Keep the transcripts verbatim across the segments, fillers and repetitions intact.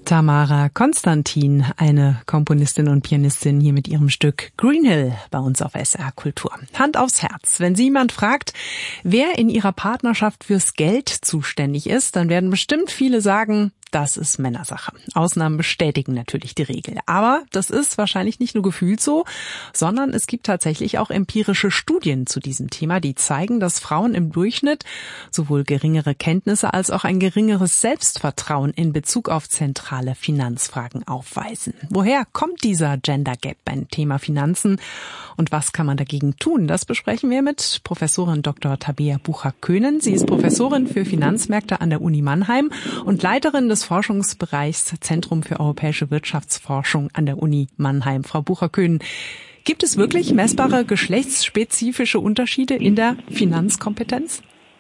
Tamara Konstantin, eine Komponistin und Pianistin, hier mit ihrem Stück Green Hill bei uns auf S R Kultur. Hand aufs Herz, wenn Sie jemand fragt, wer in Ihrer Partnerschaft fürs Geld zuständig ist, dann werden bestimmt viele sagen, das ist Männersache. Ausnahmen bestätigen natürlich die Regel. Aber das ist wahrscheinlich nicht nur gefühlt so, sondern es gibt tatsächlich auch empirische Studien zu diesem Thema, die zeigen, dass Frauen im Durchschnitt sowohl geringere Kenntnisse als auch ein geringeres Selbstvertrauen in Bezug auf zentrale Finanzfragen aufweisen. Woher kommt dieser Gender Gap beim Thema Finanzen und was kann man dagegen tun? Das besprechen wir mit Professorin Doktor Tabea Bucher-Köhnen. Sie ist Professorin für Finanzmärkte an der Uni Mannheim und Leiterin des Forschungsbereichs Zentrum für europäische Wirtschaftsforschung an der Uni Mannheim. Frau Bucher-Köhnen, gibt es wirklich messbare geschlechtsspezifische Unterschiede in der Finanzkompetenz?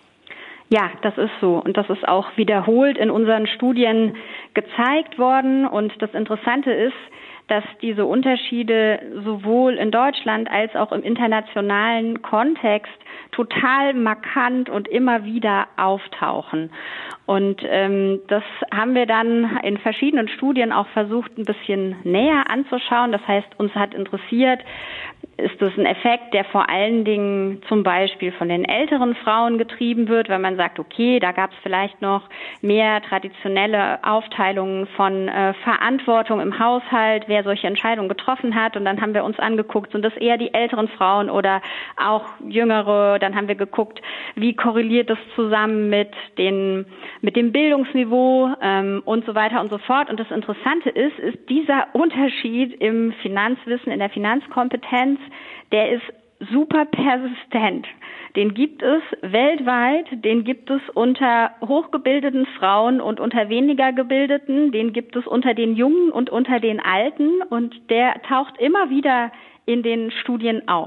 Ja, das ist so. Und das ist auch wiederholt in unseren Studien gezeigt worden. Und das Interessante ist, dass diese Unterschiede sowohl in Deutschland als auch im internationalen Kontext total markant und immer wieder auftauchen. Und ähm, das haben wir dann in verschiedenen Studien auch versucht, ein bisschen näher anzuschauen. Das heißt, uns hat interessiert, ist das ein Effekt, der vor allen Dingen zum Beispiel von den älteren Frauen getrieben wird, wenn man sagt, okay, da gab es vielleicht noch mehr traditionelle Aufteilungen von äh, Verantwortung im Haushalt, wer solche Entscheidungen getroffen hat. Und dann haben wir uns angeguckt, sind das eher die älteren Frauen oder auch jüngere? Dann haben wir geguckt, wie korreliert das zusammen mit den mit dem Bildungsniveau ähm, und so weiter und so fort. Und das Interessante ist, ist dieser Unterschied im Finanzwissen, in der Finanzkompetenz, der ist super persistent. Den gibt es weltweit, den gibt es unter hochgebildeten Frauen und unter weniger gebildeten, den gibt es unter den Jungen und unter den Alten und der taucht immer wieder in den Studien auf.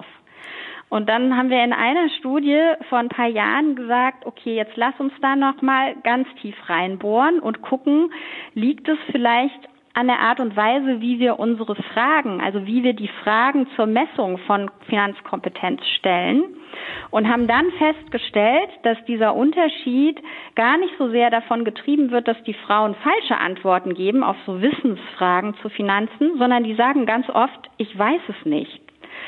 Und dann haben wir in einer Studie vor ein paar Jahren gesagt, okay, jetzt lass uns da noch mal ganz tief reinbohren und gucken, liegt es vielleicht an der Art und Weise, wie wir unsere Fragen, also wie wir die Fragen zur Messung von Finanzkompetenz stellen und haben dann festgestellt, dass dieser Unterschied gar nicht so sehr davon getrieben wird, dass die Frauen falsche Antworten geben auf so Wissensfragen zu Finanzen, sondern die sagen ganz oft, ich weiß es nicht.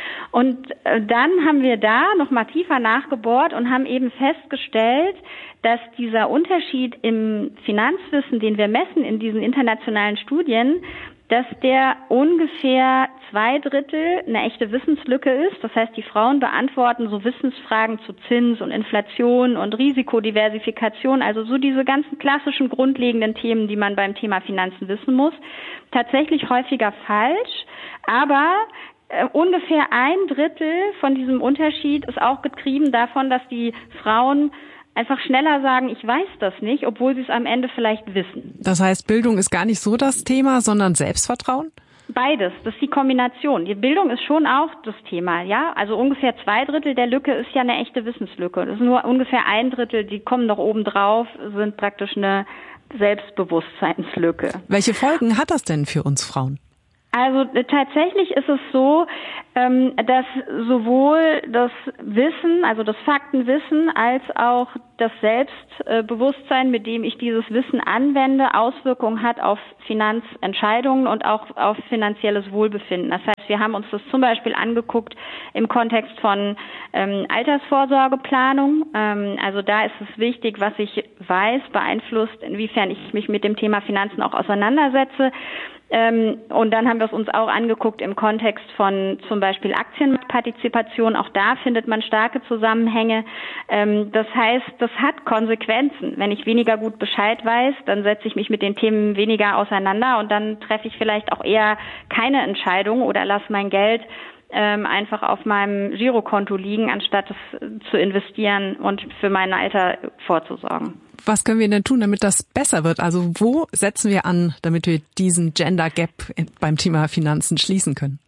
Und dann haben wir da noch mal tiefer nachgebohrt und haben eben festgestellt, dass dieser Unterschied im Finanzwissen, den wir messen in diesen internationalen Studien, dass der ungefähr zwei Drittel eine echte Wissenslücke ist. Das heißt, die Frauen beantworten so Wissensfragen zu Zins und Inflation und Risikodiversifikation, also so diese ganzen klassischen grundlegenden Themen, die man beim Thema Finanzen wissen muss, tatsächlich häufiger falsch, aber Uh, ungefähr ein Drittel von diesem Unterschied ist auch getrieben davon, dass die Frauen einfach schneller sagen, ich weiß das nicht, obwohl sie es am Ende vielleicht wissen. Das heißt, Bildung ist gar nicht so das Thema, sondern Selbstvertrauen? Beides, das ist die Kombination. Die Bildung ist schon auch das Thema, ja. Also ungefähr zwei Drittel der Lücke ist ja eine echte Wissenslücke. Das ist nur ungefähr ein Drittel, die kommen noch oben drauf, sind praktisch eine Selbstbewusstseinslücke. Welche Folgen hat das denn für uns Frauen? Also tatsächlich ist es so, dass sowohl das Wissen, also das Faktenwissen, als auch das Selbstbewusstsein, mit dem ich dieses Wissen anwende, Auswirkungen hat auf Finanzentscheidungen und auch auf finanzielles Wohlbefinden. Das heißt, wir haben uns das zum Beispiel angeguckt im Kontext von ähm, Altersvorsorgeplanung. Ähm, also da ist es wichtig, was ich weiß, beeinflusst, inwiefern ich mich mit dem Thema Finanzen auch auseinandersetze. Ähm, und dann haben wir es uns auch angeguckt im Kontext von zum Beispiel Aktienmarktpartizipation. Auch da findet man starke Zusammenhänge. Ähm, das heißt, das hat Konsequenzen. Wenn ich weniger gut Bescheid weiß, dann setze ich mich mit den Themen weniger auseinander und dann treffe ich vielleicht auch eher keine Entscheidung oder lasse mein Geld ähm, einfach auf meinem Girokonto liegen, anstatt es zu investieren und für mein Alter vorzusorgen. Was können wir denn tun, damit das besser wird? Also wo setzen wir an, damit wir diesen Gender Gap beim Thema Finanzen schließen können?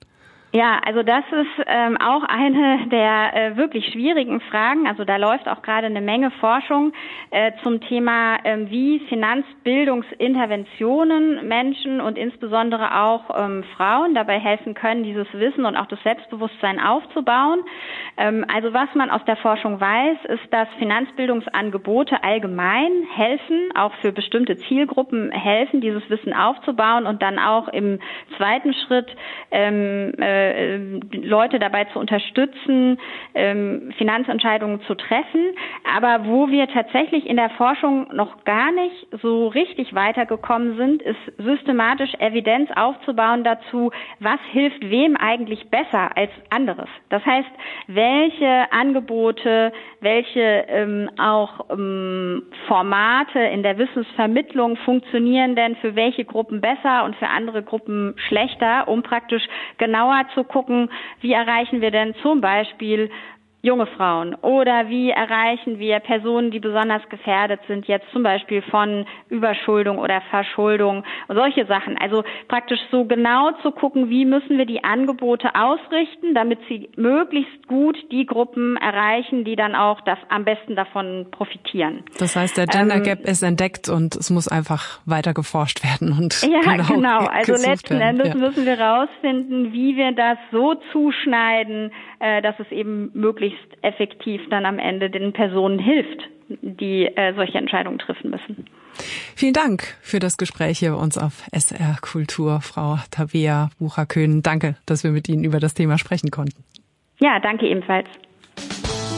Ja, also das ist ähm, auch eine der äh, wirklich schwierigen Fragen. Also da läuft auch gerade eine Menge Forschung äh, zum Thema, ähm, wie Finanzbildungsinterventionen Menschen und insbesondere auch ähm, Frauen dabei helfen können, dieses Wissen und auch das Selbstbewusstsein aufzubauen. Ähm, also was man aus der Forschung weiß, ist, dass Finanzbildungsangebote allgemein helfen, auch für bestimmte Zielgruppen helfen, dieses Wissen aufzubauen und dann auch im zweiten Schritt ähm, äh, Leute dabei zu unterstützen, ähm, Finanzentscheidungen zu treffen. Aber wo wir tatsächlich in der Forschung noch gar nicht so richtig weitergekommen sind, ist systematisch Evidenz aufzubauen dazu, was hilft wem eigentlich besser als anderes. Das heißt, welche Angebote, welche ähm, auch ähm, Formate in der Wissensvermittlung funktionieren denn für welche Gruppen besser und für andere Gruppen schlechter, um praktisch genauer zu gucken, wie erreichen wir denn zum Beispiel junge Frauen oder wie erreichen wir Personen, die besonders gefährdet sind, jetzt zum Beispiel von Überschuldung oder Verschuldung und solche Sachen. Also praktisch so genau zu gucken, wie müssen wir die Angebote ausrichten, damit sie möglichst gut die Gruppen erreichen, die dann auch das am besten davon profitieren. Das heißt, der Gender Gap ähm, ist entdeckt und es muss einfach weiter geforscht werden. Und ja, genau. genau. Also letzten werden. Endes ja. müssen wir rausfinden, wie wir das so zuschneiden, äh, dass es eben möglichst effektiv dann am Ende den Personen hilft, die äh, solche Entscheidungen treffen müssen. Vielen Dank für das Gespräch hier bei uns auf S R Kultur, Frau Tabea Bucher-Köhn. Danke, dass wir mit Ihnen über das Thema sprechen konnten. Ja, danke ebenfalls.